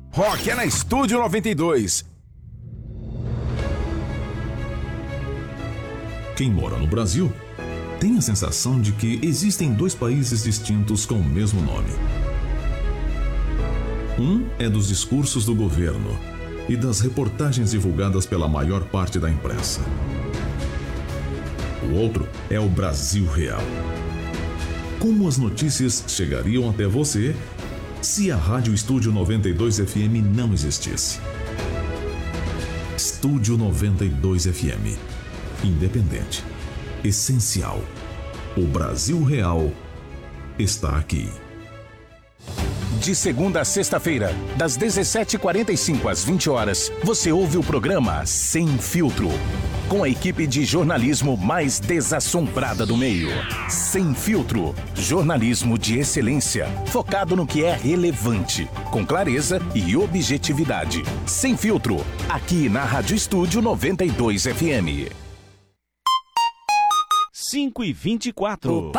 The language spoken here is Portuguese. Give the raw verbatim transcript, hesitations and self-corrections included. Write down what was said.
Rock é na Estúdio noventa e dois. Quem mora no Brasil tem a sensação de que existem dois países distintos com o mesmo nome. Um é dos discursos do governo e das reportagens divulgadas pela maior parte da imprensa. O outro é o Brasil real. Como as notícias chegariam até você se a Rádio Estúdio noventa e dois F M não existisse? Estúdio noventa e dois F M. Independente. Essencial. O Brasil real está aqui. De segunda a sexta-feira, das dezessete e quarenta e cinco às vinte horas, você ouve o programa Sem Filtro, com a equipe de jornalismo mais desassombrada do meio. Sem Filtro, jornalismo de excelência, focado no que é relevante, com clareza e objetividade. Sem Filtro, aqui na Rádio Estúdio noventa e dois F M. cinco e vinte e quatro.